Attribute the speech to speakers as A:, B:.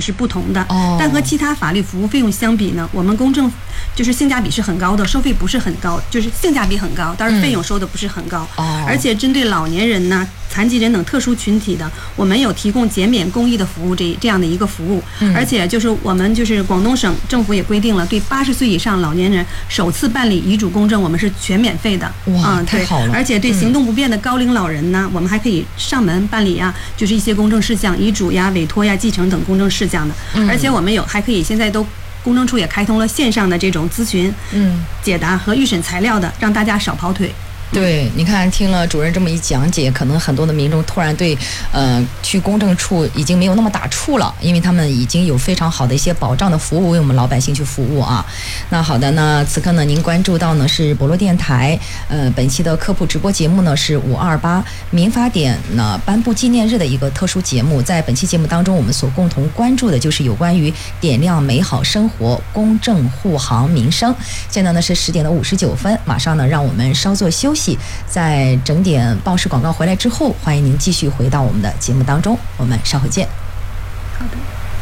A: 是不同的。但和其他法律服务费用相比呢，我们公证就是性价比是很高的，收费不是很高，就是性价比很高，但是费用收的不是很高。而且针对老年人呢、残疾人等特殊群体的，我们有提供减免公益的服务这样的一个服务。而且就是我们就是广东省政府也规定了，对80岁以上老年人首次办理遗嘱公证，我们是全免费的。
B: 哇，太好了！
A: 而且对行动不便的高龄老人呢，我们还可以上门办理就是一些公证事项，遗嘱呀、委托呀、继承等公证事项的。而且我们还可以现在都公证处也开通了线上的这种咨询、解答和预审材料的，让大家少跑腿。
B: 对，你看，听了主任这么一讲解，可能很多的民众突然对去公证处已经没有那么打怵了，因为他们已经有非常好的一些保障的服务为我们老百姓去服务啊。那好的，那此刻呢，您关注到呢是博洛电台，本期的科普直播节目呢是528民法典呢颁布纪念日的一个特殊节目。在本期节目当中，我们所共同关注的就是有关于点亮美好生活、公正护航民生。现在呢是10点59分，马上呢让我们稍作休息。在整点报时广告回来之后，欢迎您继续回到我们的节目当中，我们稍后见。
A: 好的。